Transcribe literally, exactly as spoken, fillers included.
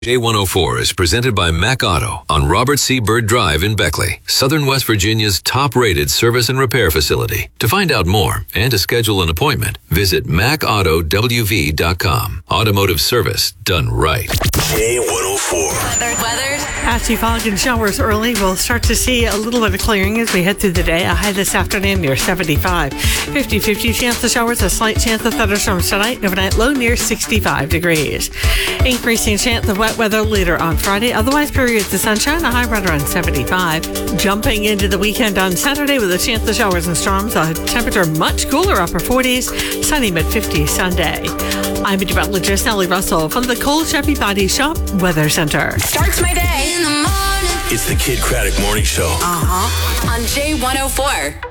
J one oh four is presented by Mac Auto on Robert C. Byrd Drive in Beckley, Southern West Virginia's top-rated service and repair facility. To find out more and to schedule an appointment, visit mac auto w v dot com. Automotive service done right. J one oh four. Weather, weather. Patchy fog and showers early. We'll start to see a little bit of clearing as we head through the day. A high this afternoon near seventy-five. fifty-fifty chance of showers, a slight chance of thunderstorms tonight. Overnight low near sixty-five degrees. Increasing chance of wet weather later on Friday. Otherwise, periods of sunshine, a high right around seventy-five. Jumping into the weekend on Saturday with a chance of showers and storms. A temperature much cooler, upper forties. Sunny mid-fifties Sunday. I'm meteorologist Sally Russell from the Cole Chevy Body Shop Weather Center. Starts my day in the morning. It's the Kid Craddock Morning Show. Uh-huh. On J one oh four.